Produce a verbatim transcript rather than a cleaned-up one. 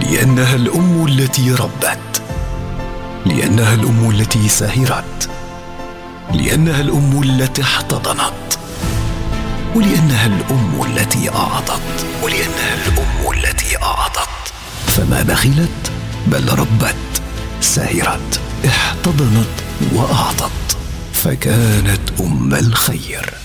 لأنها الأم التي ربت، لأنها الأم التي سهرت، لأنها الأم التي احتضنت، ولأنها الأم التي أعطت، ولأنها الأم التي أعطت. فما بخلت بل ربت، سهرت، احتضنت وأعطت، فكانت أم الخير.